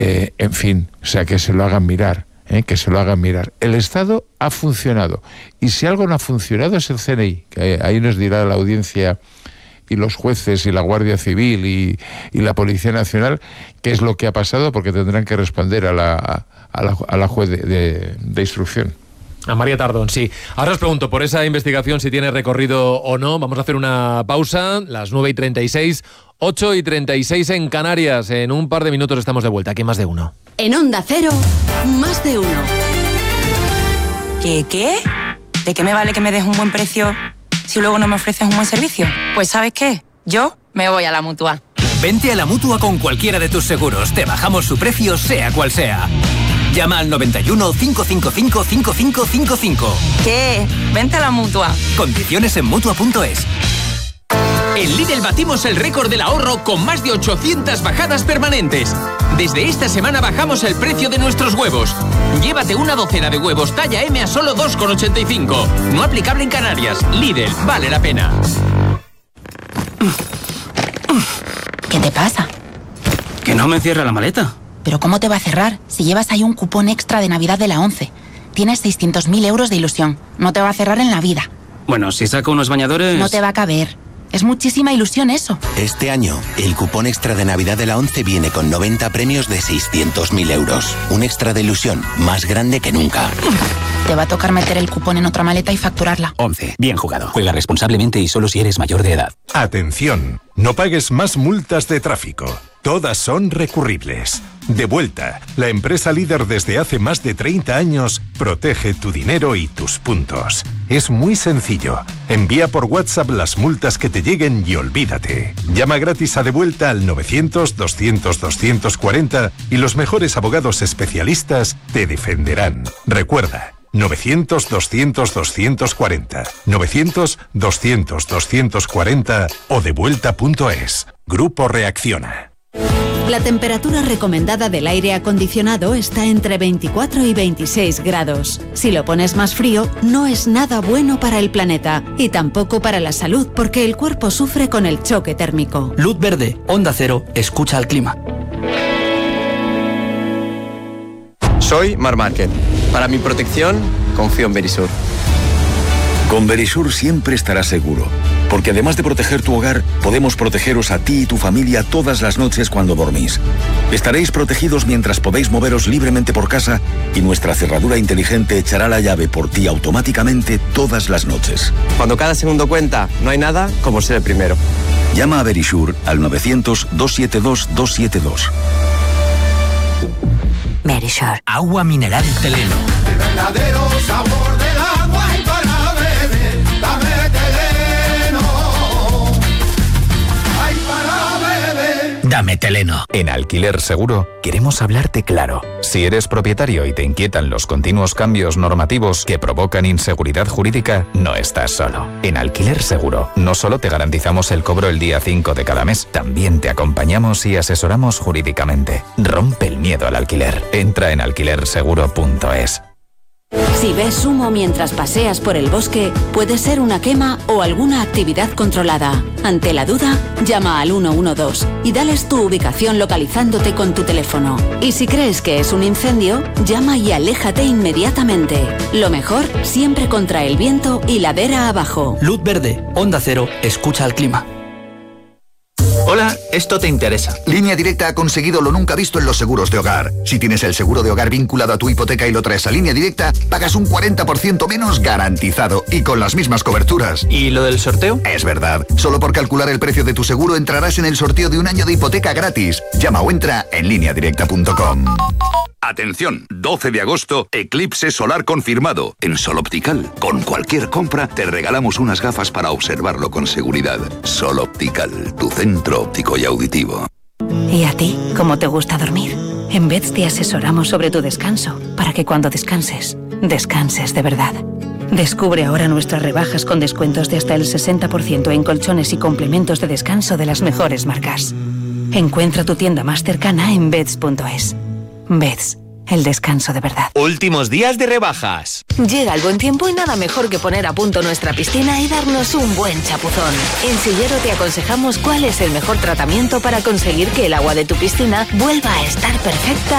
En fin, o sea, que se lo hagan mirar. Que se lo hagan mirar. El Estado ha funcionado, y si algo no ha funcionado es el CNI, que ahí nos dirá la audiencia y los jueces y la Guardia Civil y la Policía Nacional qué es lo que ha pasado, porque tendrán que responder a la juez de instrucción. A María Tardón, sí. Ahora os pregunto por esa investigación si tiene recorrido o no. Vamos a hacer una pausa, las 9:36, 8:36 en Canarias. En un par de minutos estamos de vuelta. Aquí Más de Uno. En Onda Cero, Más de Uno. ¿Qué? ¿De qué me vale que me des un buen precio si luego no me ofreces un buen servicio? Pues ¿sabes qué? Yo me voy a la Mutua. Vente a la Mutua con cualquiera de tus seguros. Te bajamos su precio, sea cual sea. Llama al 91 555 5555. ¿Qué? Vente a la Mutua. Condiciones en Mutua.es. En Lidl batimos el récord del ahorro con más de 800 bajadas permanentes. Desde esta semana bajamos el precio de nuestros huevos. Llévate una docena de huevos talla M a solo 2,85. No aplicable en Canarias. Lidl, vale la pena. ¿Qué te pasa? Que no me cierra la maleta. ¿Pero cómo te va a cerrar si llevas ahí un cupón extra de Navidad de la 11? Tienes 600.000 euros de ilusión. No te va a cerrar en la vida. Bueno, si saco unos bañadores... No te va a caber. Es muchísima ilusión eso. Este año, el cupón extra de Navidad de la 11 viene con 90 premios de 600.000 euros. Un extra de ilusión más grande que nunca. Te va a tocar meter el cupón en otra maleta y facturarla. 11. Bien jugado. Juega responsablemente y solo si eres mayor de edad. Atención, no pagues más multas de tráfico. Todas son recurribles. Devuelta, la empresa líder desde hace más de 30 años, protege tu dinero y tus puntos. Es muy sencillo. Envía por WhatsApp las multas que te lleguen y olvídate. Llama gratis a Devuelta al 900-200-240 y los mejores abogados especialistas te defenderán. Recuerda, 900-200-240, 900-200-240 o devuelta.es. Grupo Reacciona. La temperatura recomendada del aire acondicionado está entre 24 y 26 grados. Si lo pones más frío, no es nada bueno para el planeta y tampoco para la salud, porque el cuerpo sufre con el choque térmico. Luz verde, Onda Cero, escucha al clima. Soy Mar Márquez. Para mi protección, confío en Verisur. Con Verisur siempre estarás seguro, porque además de proteger tu hogar, podemos protegeros a ti y tu familia todas las noches cuando dormís. Estaréis protegidos mientras podéis moveros libremente por casa y nuestra cerradura inteligente echará la llave por ti automáticamente todas las noches. Cuando cada segundo cuenta, no hay nada como ser el primero. Llama a Verisur al 900-272-272. Verisur. Agua mineral Teleno. El verdadero sabor del agua y para beber, dame Teleno. Ay, para beber. Dame Teleno. En Alquiler Seguro queremos hablarte claro. Si eres propietario y te inquietan los continuos cambios normativos que provocan inseguridad jurídica, no estás solo. En Alquiler Seguro no solo te garantizamos el cobro el día 5 de cada mes, también te acompañamos y asesoramos jurídicamente. Rompe el miedo al alquiler. Entra en alquilerseguro.es. Si ves humo mientras paseas por el bosque, puede ser una quema o alguna actividad controlada. Ante la duda, llama al 112 y dales tu ubicación localizándote con tu teléfono. Y si crees que es un incendio, llama y aléjate inmediatamente. Lo mejor, siempre contra el viento y ladera abajo. Luz verde, Onda Cero, escucha al clima. Hola, esto te interesa. Línea Directa ha conseguido lo nunca visto en los seguros de hogar. Si tienes el seguro de hogar vinculado a tu hipoteca y lo traes a Línea Directa, pagas un 40% menos garantizado y con las mismas coberturas. ¿Y lo del sorteo? Es verdad. Solo por calcular el precio de tu seguro entrarás en el sorteo de un año de hipoteca gratis. Llama o entra en lineadirecta.com. Atención, 12 de agosto, eclipse solar confirmado. En Sol Optical, con cualquier compra, te regalamos unas gafas para observarlo con seguridad. Sol Optical, tu centro óptico y auditivo. ¿Y a ti, cómo te gusta dormir? En Beds te asesoramos sobre tu descanso, para que cuando descanses, descanses de verdad. Descubre ahora nuestras rebajas con descuentos de hasta el 60% en colchones y complementos de descanso de las mejores marcas. Encuentra tu tienda más cercana en Beds.es. Beds, el descanso de verdad. Últimos días de rebajas. Llega el buen tiempo y nada mejor que poner a punto nuestra piscina y darnos un buen chapuzón. En Sillero te aconsejamos cuál es el mejor tratamiento para conseguir que el agua de tu piscina vuelva a estar perfecta